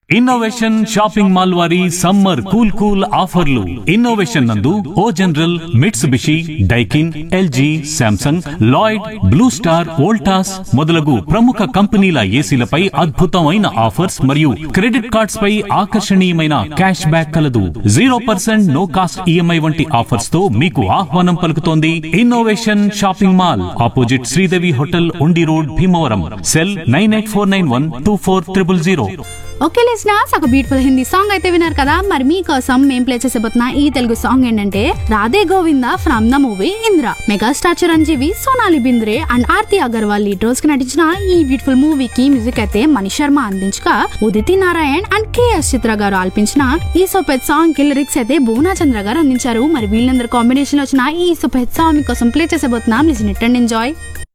Innovation shopping mall వారి summer cool cool ఆఫర్లు. Innovation నందు ఓ general, Mitsubishi, Daikin, LG, Samsung, Lloyd, blue star, Voltas మొదలగు ప్రముఖ కంపెనీల ఏసీలపై అద్భుతమైన ఆఫర్స్ మరియు క్రెడిట్ కార్డ్స్ పై ఆకర్షణీయమైన క్యాష్ బ్యాక్ కలదు. 0% నో కాస్ట్ ఈఎంఐ వంటి ఆఫర్స్ తో మీకు ఆహ్వానం పలుకుతోంది innovation shopping mall, opposite Sridevi hotel, ఉండి road, Bhimavaram. Cell 9849124000. Okay listeners, ఒక బ్యూటిఫుల్ హిందీ సాంగ్ అయితే విన్నారు కదా. మరి మీకోసం మేము ప్లే చేసేబోతున్న ఈ తెలుగు సాంగ్ ఏంటంటే Radhe Govinda from the movie Indra. Megastar Chiranjeevi, Sonali Bendre and Aarti Agarwal lead roles కి నటించిన ఈ బ్యూటిఫుల్ మూవీకి మ్యూజిక్ అయితే మణి శర్మ అందించగా, ఉదితి నారాయణ్ అండ్ కేఎస్ చిత్ర గారు ఆల్పించిన ఈ సూపర్ సాంగ్ కి లిరిక్స్ అయితే భువనా చంద్ర గారు అందించారు. మరి వీళ్ళందరూ కాంబినేషన్ లో వచ్చిన ఈ సూపర్ సాంగ్ మీకోసం play చేసేబోతున్నాం. Listen it and enjoy.